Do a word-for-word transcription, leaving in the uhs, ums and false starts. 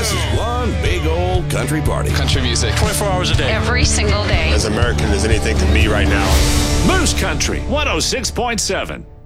This is one big old country party. Country music. twenty-four hours a day. Every single day. As American as anything can be right now. Moose Country one oh six point seven.